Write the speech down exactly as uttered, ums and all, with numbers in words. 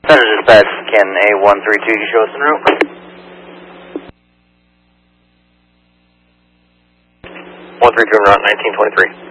Center Dispatch, can A one three two show us en route? one three two en route, nineteen twenty-three.